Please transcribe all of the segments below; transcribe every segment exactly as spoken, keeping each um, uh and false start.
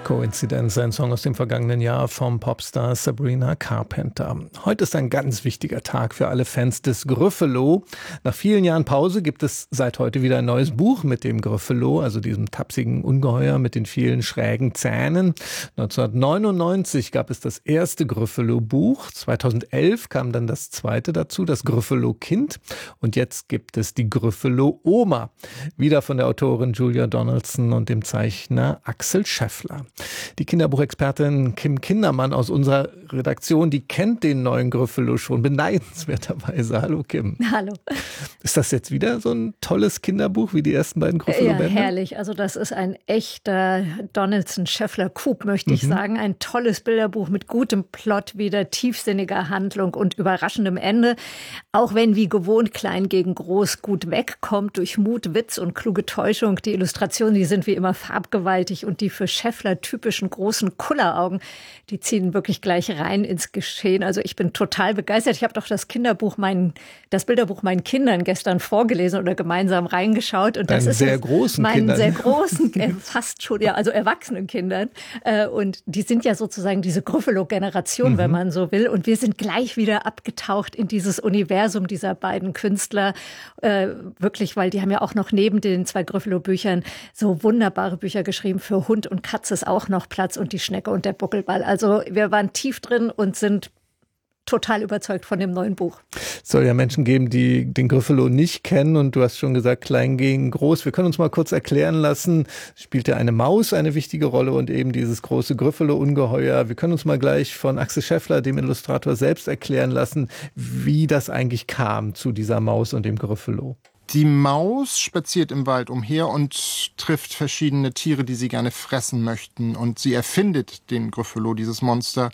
Coincidence, ein Song aus dem vergangenen Jahr vom Popstar Sabrina Carpenter. Heute ist ein ganz wichtiger Tag für alle Fans des Gryffalo. Nach vielen Jahren Pause gibt es seit heute wieder ein neues Buch mit dem Gryffalo, also diesem tapsigen Ungeheuer mit den vielen schrägen Zähnen. neunzehnhundertneunundneunzig gab es das erste Gryffalo-Buch. zweitausendelf kam dann das zweite dazu, das Gryffalo-Kind. Und jetzt gibt es die Gryffalo-Oma. Wieder von der Autorin Julia Donaldson und dem Zeichner Axel Scheffler. Die Kinderbuchexpertin Kim Kindermann aus unserer Redaktion, die kennt den neuen Gryffalo schon beneidenswerterweise. Hallo Kim. Hallo. Ist das jetzt wieder so ein tolles Kinderbuch wie die ersten beiden Gryffalo-Bände? Ja, herrlich. Also das ist ein echter Donaldson-Scheffler-Coup, möchte ich mhm. sagen. Ein tolles Bilderbuch mit gutem Plot, wieder tiefsinniger Handlung und überraschendem Ende. Auch wenn wie gewohnt Klein gegen Groß gut wegkommt durch Mut, Witz und kluge Täuschung. Die Illustrationen, die sind wie immer farbgewaltig und die für Scheffler typischen großen Kulleraugen, die ziehen wirklich gleich rein ins Geschehen. Also ich bin total begeistert. Ich habe doch das Kinderbuch, meinen, das Bilderbuch meinen Kindern gestern vorgelesen oder gemeinsam reingeschaut. Und das Deinen ist sehr großen meinen Kindern. sehr großen, fast schon, ja, also erwachsenen Kindern. Und die sind ja sozusagen diese Gryffalo-Generation, mhm. wenn man so will. Und wir sind gleich wieder abgetaucht in dieses Universum dieser beiden Künstler. Äh, wirklich, weil die haben ja auch noch neben den zwei Gryffalo-Büchern so wunderbare Bücher geschrieben. Für Hund und Katze ist auch noch Platz und die Schnecke und der Buckelball. Also wir waren tief drin und sind total überzeugt von dem neuen Buch. Es soll ja Menschen geben, die den Gryffalo nicht kennen und du hast schon gesagt, klein gegen groß. Wir können uns mal kurz erklären lassen, spielt ja eine Maus eine wichtige Rolle und eben dieses große Gryffalo-Ungeheuer. Wir können uns mal gleich von Axel Scheffler, dem Illustrator, selbst erklären lassen, wie das eigentlich kam zu dieser Maus und dem Gryffalo. Die Maus spaziert im Wald umher und trifft verschiedene Tiere, die sie gerne fressen möchten. Und sie erfindet den Gryffalo, dieses Monster,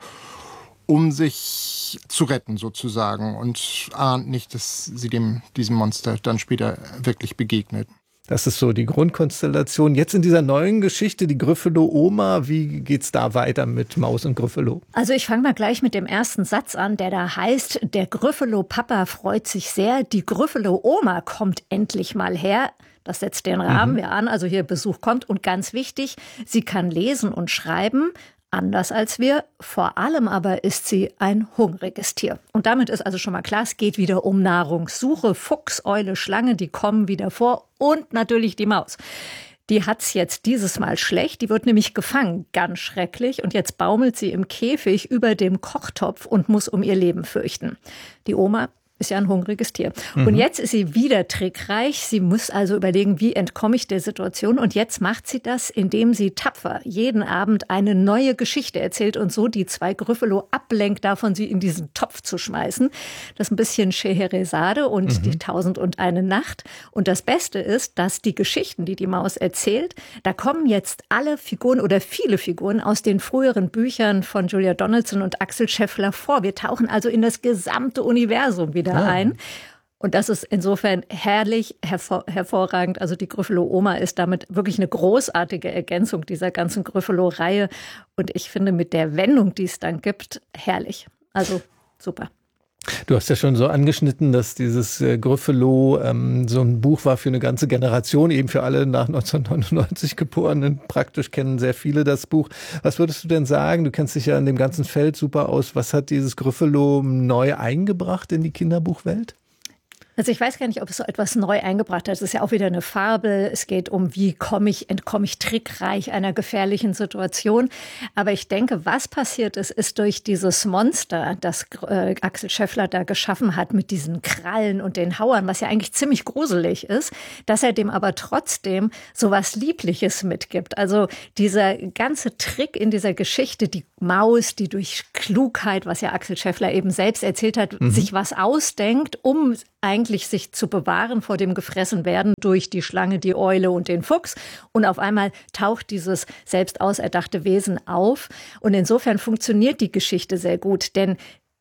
um sich zu retten sozusagen. Und ahnt nicht, dass sie dem, diesem Monster dann später wirklich begegnet. Das ist so die Grundkonstellation. Jetzt in dieser neuen Geschichte, die Gryffalo-Oma, wie geht's da weiter mit Maus und Gryffalo? Also ich fange mal gleich mit dem ersten Satz an, der da heißt, der Gryffalo-Papa freut sich sehr, die Gryffalo-Oma kommt endlich mal her. Das setzt den Rahmen mhm. ja an, also hier Besuch kommt. Und ganz wichtig, sie kann lesen und schreiben, anders als wir. Vor allem aber ist sie ein hungriges Tier. Und damit ist also schon mal klar, es geht wieder um Nahrungssuche. Fuchs, Eule, Schlange, die kommen wieder vor. Und natürlich die Maus. Die hat's jetzt dieses Mal schlecht. Die wird nämlich gefangen. Ganz schrecklich. Und jetzt baumelt sie im Käfig über dem Kochtopf und muss um ihr Leben fürchten. Die Oma ist ja ein hungriges Tier. Mhm. Und jetzt ist sie wieder trickreich. Sie muss also überlegen, wie entkomme ich der Situation. Und jetzt macht sie das, indem sie tapfer jeden Abend eine neue Geschichte erzählt und so die zwei Gryffalo ablenkt davon, sie in diesen Topf zu schmeißen. Das ist ein bisschen Scheherazade und mhm. die Tausend und eine Nacht. Und das Beste ist, dass die Geschichten, die die Maus erzählt, da kommen jetzt alle Figuren oder viele Figuren aus den früheren Büchern von Julia Donaldson und Axel Scheffler vor. Wir tauchen also in das gesamte Universum wieder ein. Und das ist insofern herrlich, hervor, hervorragend. Also die Gryffalo-Oma ist damit wirklich eine großartige Ergänzung dieser ganzen Gryffalo-Reihe. Und ich finde mit der Wendung, die es dann gibt, herrlich. Also super. Du hast ja schon so angeschnitten, dass dieses äh, Gryffalo ähm, so ein Buch war für eine ganze Generation, eben für alle nach neunzehnhundertneunundneunzig Geborenen. Praktisch kennen sehr viele das Buch. Was würdest du denn sagen? Du kennst dich ja in dem ganzen Feld super aus. Was hat dieses Gryffalo neu eingebracht in die Kinderbuchwelt? Also ich weiß gar nicht, ob es so etwas neu eingebracht hat. Es ist ja auch wieder eine Fabel. Es geht um, wie komme ich, entkomme ich trickreich einer gefährlichen Situation. Aber ich denke, was passiert ist, ist durch dieses Monster, das äh, Axel Scheffler da geschaffen hat mit diesen Krallen und den Hauern, was ja eigentlich ziemlich gruselig ist, dass er dem aber trotzdem so was Liebliches mitgibt. Also dieser ganze Trick in dieser Geschichte, die Maus, die durch Klugheit, was ja Axel Scheffler eben selbst erzählt hat, mhm. sich was ausdenkt, um eigentlich sich zu bewahren vor dem Gefressenwerden durch die Schlange, die Eule und den Fuchs. Und auf einmal taucht dieses selbst auserdachte Wesen auf. Und insofern funktioniert die Geschichte sehr gut, denn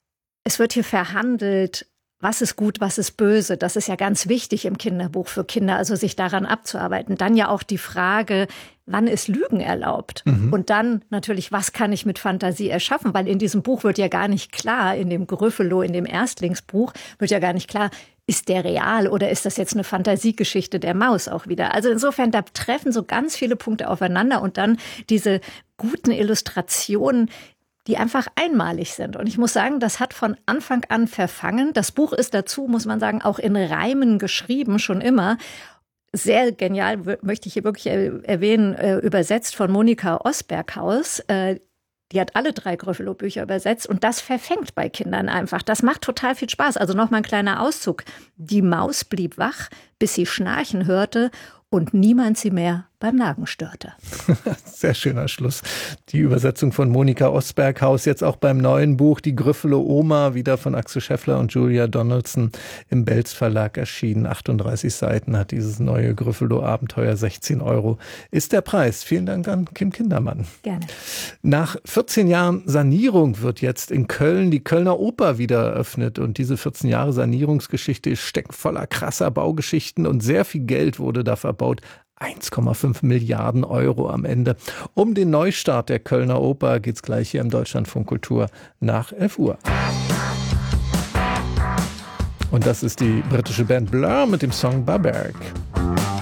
es wird hier verhandelt, was ist gut, was ist böse. Das ist ja ganz wichtig im Kinderbuch für Kinder, also sich daran abzuarbeiten. Dann ja auch die Frage, wann ist Lügen erlaubt? Mhm. Und dann natürlich, was kann ich mit Fantasie erschaffen? Weil in diesem Buch wird ja gar nicht klar, in dem Gryffalo, in dem Erstlingsbuch, wird ja gar nicht klar, ist der real oder ist das jetzt eine Fantasiegeschichte der Maus auch wieder? Also insofern, da treffen so ganz viele Punkte aufeinander und dann diese guten Illustrationen, die einfach einmalig sind. Und ich muss sagen, das hat von Anfang an verfangen. Das Buch ist dazu, muss man sagen, auch in Reimen geschrieben, schon immer. Sehr genial, möchte ich hier wirklich erwähnen, übersetzt von Monika Osberghaus. Die hat alle drei Gryffalo-Bücher übersetzt und das verfängt bei Kindern einfach. Das macht total viel Spaß. Also noch mal ein kleiner Auszug. Die Maus blieb wach, bis sie Schnarchen hörte und niemand sie mehr beim Nagen störte. Sehr schöner Schluss. Die Übersetzung von Monika Osberghaus, jetzt auch beim neuen Buch Die Gryffalo-Oma, wieder von Axel Scheffler und Julia Donaldson im Belz Verlag erschienen. achtunddreißig Seiten hat dieses neue Gryffalo-Abenteuer, sechzehn Euro ist der Preis. Vielen Dank an Kim Kindermann. Gerne. Nach vierzehn Jahren Sanierung wird jetzt in Köln die Kölner Oper wieder eröffnet. Und diese vierzehn Jahre Sanierungsgeschichte steckt voller krasser Baugeschichten und sehr viel Geld wurde da verbaut. eins Komma fünf Milliarden Euro am Ende. Um den Neustart der Kölner Oper geht's gleich hier im Deutschlandfunk Kultur nach elf Uhr. Und das ist die britische Band Blur mit dem Song Bamberg.